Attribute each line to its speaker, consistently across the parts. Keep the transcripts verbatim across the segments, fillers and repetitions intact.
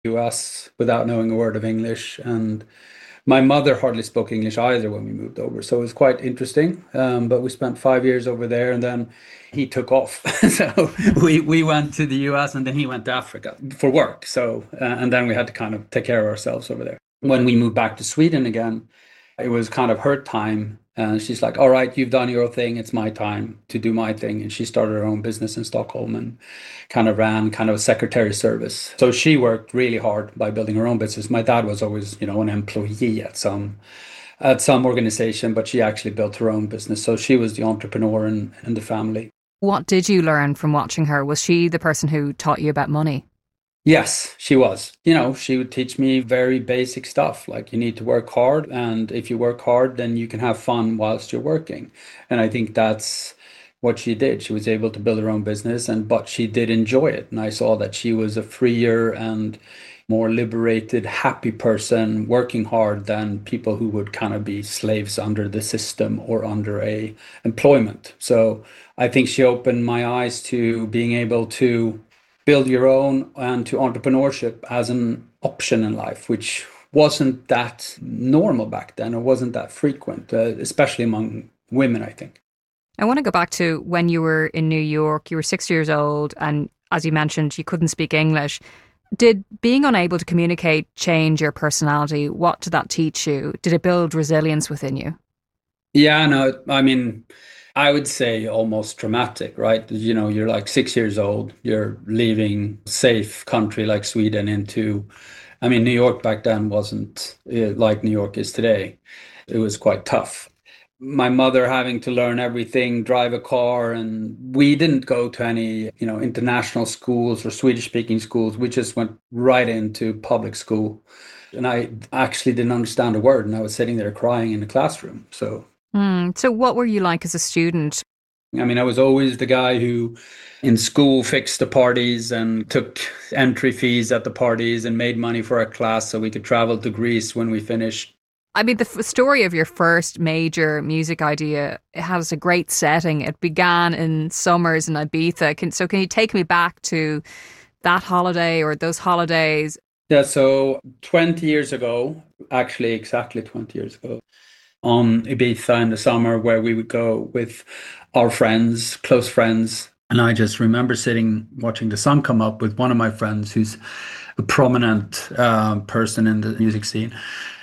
Speaker 1: U S without knowing a word of English. And my mother hardly spoke English either when we moved over. So it was quite interesting. Um, but we spent five years over there and then he took off. So we, we went to the U S and then he went to Africa for work. So, uh, and then we had to kind of take care of ourselves over there. When we moved back to Sweden again, it was kind of her time. And she's like, all right, you've done your thing. It's my time to do my thing. And she started her own business in Stockholm and kind of ran kind of a secretary service. So she worked really hard by building her own business. My dad was always, you know, an employee at some at some organization, but she actually built her own business. So she was the entrepreneur in, in the family.
Speaker 2: What did you learn from watching her? Was she the person who taught you about money?
Speaker 1: Yes, she was. You know, she would teach me very basic stuff, like you need to work hard. And if you work hard, then you can have fun whilst you're working. And I think that's what she did. She was able to build her own business, and but she did enjoy it. And I saw that she was a freer and more liberated, happy person working hard than people who would kind of be slaves under the system or under a employment. So I think she opened my eyes to being able to build your own and to entrepreneurship as an option in life, which wasn't that normal back then or wasn't that frequent, uh, especially among women, I think.
Speaker 2: I want to go back to when you were in New York. You were six years old and, as you mentioned, you couldn't speak English. Did being unable to communicate change your personality? What did that teach you? Did it build resilience within you?
Speaker 1: Yeah, no, I mean, I would say almost traumatic, right? You know, you're like six years old, you're leaving safe country like Sweden into, I mean, New York back then wasn't uh, like New York is today. It was quite tough. My mother having to learn everything, drive a car, and we didn't go to any, you know, international schools or Swedish speaking schools. We just went right into public school. And I actually didn't understand a word, and I was sitting there crying in the classroom. So
Speaker 2: Mm, so what were you like as a student?
Speaker 1: I mean, I was always the guy who in school fixed the parties and took entry fees at the parties and made money for our class so we could travel to Greece when we finished.
Speaker 2: I mean, the f- story of your first major music idea, it has a great setting. It began in summers in Ibiza. Can, so can you take me back to that holiday or those holidays?
Speaker 1: Yeah, so twenty years ago, actually exactly twenty years ago, on Ibiza in the summer, where we would go with our friends, close friends. And I just remember sitting watching the sun come up with one of my friends who's a prominent uh, person in the music scene,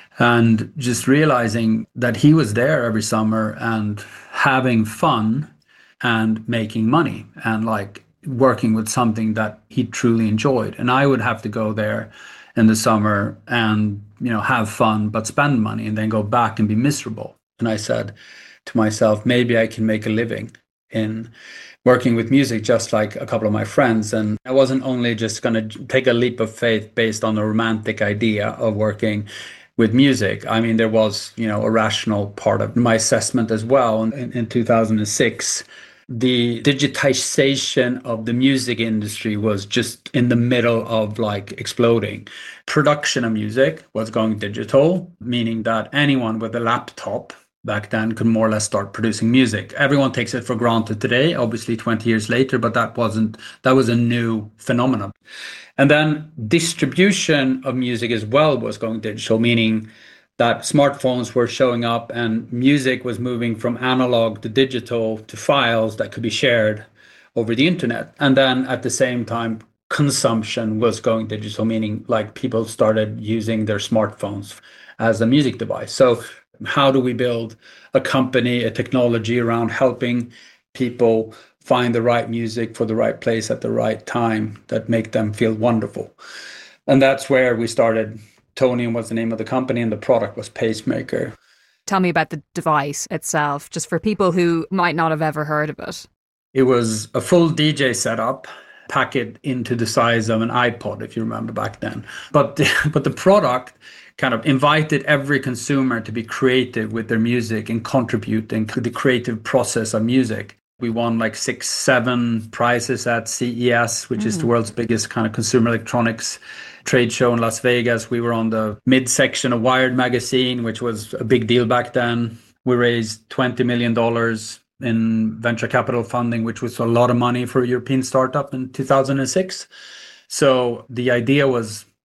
Speaker 1: and just realizing that he was there every summer and having fun and making money and like working with something that he truly enjoyed. And I would have to go there in the summer and, you know, have fun, but spend money and then go back and be miserable. And I said to myself, maybe I can make a living in working with music, just like a couple of my friends. And I wasn't only just going to take a leap of faith based on a romantic idea of working with music. I mean, there was, you know, a rational part of my assessment as well. In, in two thousand six, the digitization of the music industry was just in the middle of like exploding. Production of music was going digital, meaning that anyone with a laptop back then could more or less start producing music. Everyone takes it for granted today, obviously twenty years later, but that wasn't, that was a new phenomenon. And then distribution of music as well was going digital, meaning that smartphones were showing up and music was moving from analog to digital to files that could be shared over the internet. And then at the same time, consumption was going digital, meaning like people started using their smartphones as a music device. So how do we build a company, a technology around helping people find the right music for the right place at the right time that make them feel wonderful? And that's where we started. Tonium was the name of the company and the product was Pacemaker.
Speaker 2: Tell me about the device itself, just for people who might not have ever heard of it.
Speaker 1: It was a full D J setup, pack it into the size of an iPod, if you remember back then. But the, but the product kind of invited every consumer to be creative with their music and contributing to the creative process of music. We won like six, seven prizes at C E S, which mm. is the world's biggest kind of consumer electronics trade show in Las Vegas. We were on the mid-section of Wired magazine, which was a big deal back then. We raised twenty million dollars in venture capital funding, which was a lot of money for a European startup in two thousand six. So the idea was